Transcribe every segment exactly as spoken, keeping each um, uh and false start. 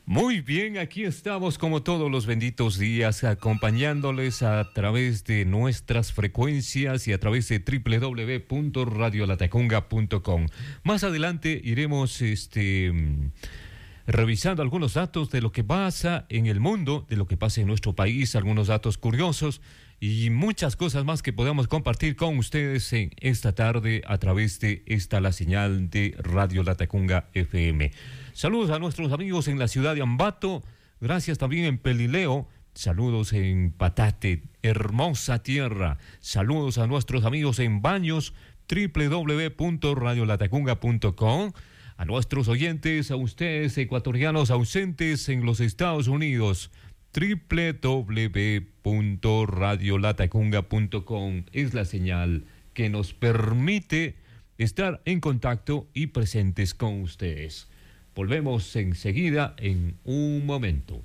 Muy bien, aquí estamos como todos los benditos días, acompañándoles a través de nuestras frecuencias y a través de doble u doble u doble u punto radio latacunga punto com. Más adelante iremos este, revisando algunos datos de lo que pasa en el mundo, de lo que pasa en nuestro país, algunos datos curiosos y muchas cosas más que podamos compartir con ustedes en esta tarde a través de esta la señal de Radio Latacunga F M. Saludos a nuestros amigos en la ciudad de Ambato, gracias también en Pelileo, saludos en Patate, hermosa tierra, saludos a nuestros amigos en Baños, doble u doble u doble u punto radio latacunga punto com, a nuestros oyentes, a ustedes ecuatorianos ausentes en los Estados Unidos, doble u doble u doble u punto radio latacunga punto com es la señal que nos permite estar en contacto y presentes con ustedes. Volvemos enseguida en un momento.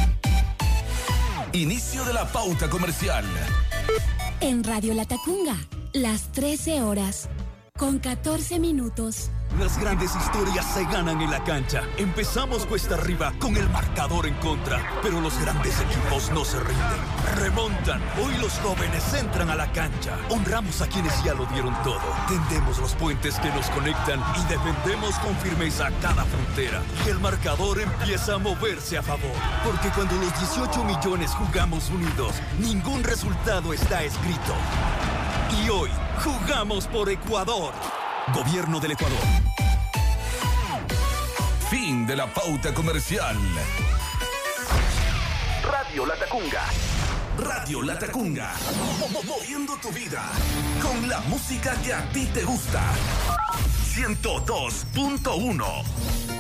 Inicio de la pauta comercial. En Radio Latacunga, las trece horas, con catorce minutos. Las grandes historias se ganan en la cancha. Empezamos cuesta arriba con el marcador en contra, pero los grandes equipos no se rinden. Remontan. Hoy los jóvenes entran a la cancha. Honramos a quienes ya lo dieron todo. Tendemos los puentes que nos conectan y defendemos con firmeza cada frontera. El marcador empieza a moverse a favor, porque cuando los dieciocho millones jugamos unidos, ningún resultado está escrito. Y hoy jugamos por Ecuador. Gobierno del Ecuador. Fin de la pauta comercial. Radio Latacunga. Radio Latacunga. Moviendo tu vida con la música que a ti te gusta. ciento dos punto uno.